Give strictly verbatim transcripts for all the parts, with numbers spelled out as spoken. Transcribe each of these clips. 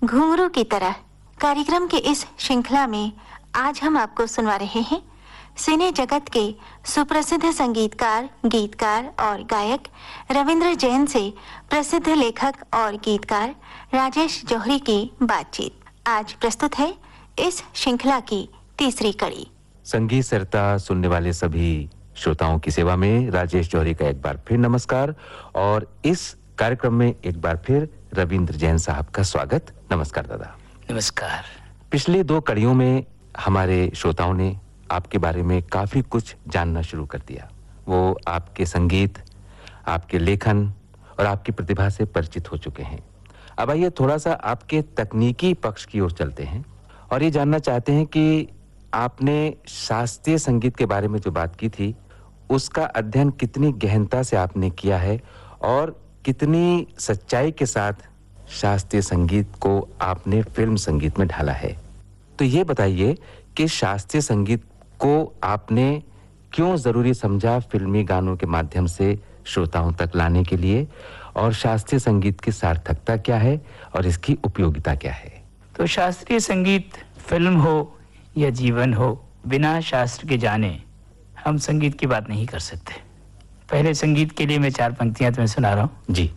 घुंघरू की तरह कार्यक्रम के इस श्रृंखला में आज हम आपको सुनवा रहे हैं सिने जगत के सुप्रसिद्ध संगीतकार, गीतकार और गायक रविंद्र जैन से प्रसिद्ध लेखक और गीतकार राजेश जौहरी की बातचीत। आज प्रस्तुत है इस श्रृंखला की तीसरी कड़ी। संगीत सरिता सुनने वाले सभी श्रोताओं की सेवा में राजेश जौहरी का एक बार फिर नमस्कार और इस कार्यक्रम में एक बार फिर रविंद्र जैन साहब का स्वागत। नमस्कार दादा। नमस्कार। पिछले दो कड़ियों में हमारे श्रोताओं ने आपके बारे में काफी कुछ जानना शुरू कर दिया। वो आपके संगीत, आपके लेखन और आपकी प्रतिभा से परिचित हो चुके हैं। अब आइए थोड़ा सा आपके तकनीकी पक्ष की ओर चलते हैं और ये जानना चाहते हैं कि आपने शास्त्रीय संगीत के बारे में जो बात की थी उसका अध्ययन कितनी गहनता से आपने किया है और कितनी सच्चाई के साथ शास्त्रीय संगीत को आपने फिल्म संगीत में ढाला है। तो ये बताइए कि शास्त्रीय संगीत को आपने क्यों जरूरी समझा फिल्मी गानों के माध्यम से श्रोताओं तक लाने के लिए, और शास्त्रीय संगीत की सार्थकता क्या है और इसकी उपयोगिता क्या है? तो शास्त्रीय संगीत फिल्म हो या जीवन हो, बिना शास्त्र के जाने हम संगीत की बात नहीं कर सकते। पहले संगीत के लिए मैं चार पंक्तियां तुम्हें सुना रहा हूं जी।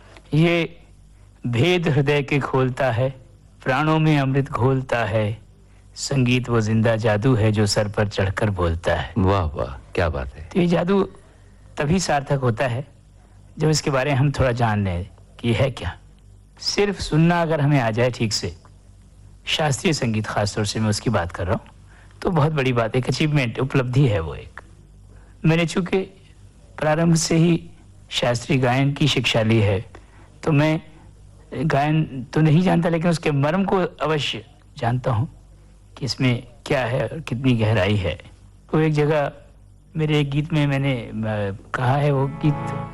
ये भेद हृदय के खोलता है, प्राणों में अमृत घोलता है, संगीत वो जिंदा जादू है जो सर पर चढ़कर बोलता है। वाह वाह, क्या बात है। तो ये जादू तभी सार्थक होता है जब इसके बारे में हम थोड़ा जान लें कि ये है क्या। सिर्फ सुनना अगर हमें आ जाए ठीक से, शास्त्रीय संगीत खासतौर से मैं उसकी बात कर रहा हूँ, तो बहुत बड़ी बात, एक अचीवमेंट, उपलब्धि है वो एक। मैंने चूंकि प्रारंभ से ही शास्त्रीय गायन की शिक्षा ली है, तो मैं गायन तो नहीं जानता लेकिन उसके मर्म को अवश्य जानता हूँ कि इसमें क्या है और कितनी गहराई है। वो एक जगह मेरे एक गीत में मैंने कहा है, वो गीत